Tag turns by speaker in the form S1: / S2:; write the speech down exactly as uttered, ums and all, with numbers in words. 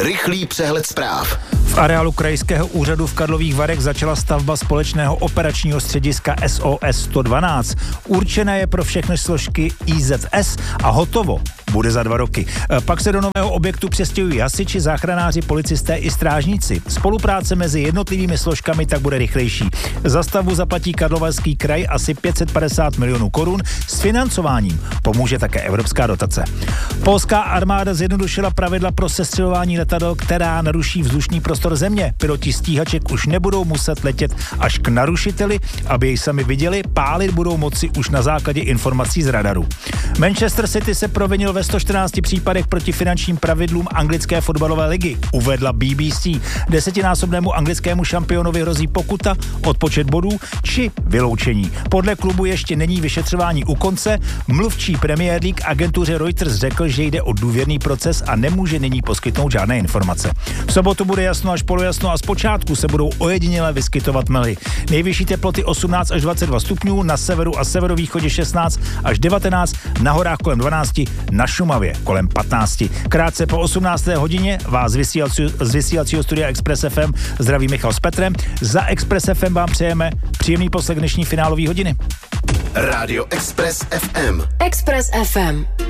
S1: rychlý přehled zpráv.
S2: V areálu krajského úřadu v Karlových Varech začala stavba společného operačního střediska S O S sto dvanáct. Určené je pro všechny složky I Z S a hotovo bude za dva roky. Pak se do nového objektu přestěhují hasiči, záchranáři, policisté i strážníci. Spolupráce mezi jednotlivými složkami tak bude rychlejší. Za stavbu zaplatí Karlovarský kraj asi pět set padesát milionů korun. S financováním pomůže také evropská dotace. Polská armáda zjednodušila pravidla pro sestřelování letadel, která naruší vzdušný prostor země. Piloti stíhaček už nebudou muset letět až k narušiteli, aby jej sami viděli, pálit budou moci už na základě informací z radaru. Manchester City se provinil ve sto čtrnácti případech proti finančním pravidlům anglické fotbalové ligy, uvedla B B C. Desetinásobnému anglickému šampionovi hrozí pokuta, odpočet bodů či vyloučení. Podle klubu ještě není vyšetřování u konce. Mluvčí Premier League agentuře Reuters řekl, že jde o důvěrný proces a nemůže nyní poskytnout žádné informace. V sobotu bude jasno až polojasno a zpočátku se budou ojediněle vyskytovat mlhy. Nejvyšší teploty osmnáct až dvacet dva stupňů, na severu a severovýchodě šestnáct až devatenáct, na horách kolem dvanáct, na Šumavě kolem patnáct. Krátce po osmnácté hodině vás z vysílacího, z vysílacího studia Express F M zdraví Michal s Petrem. Za Express F M vám přejeme příjemný poslech dnešní finálové hodiny.
S1: Rádio Express F M.
S3: Express F M.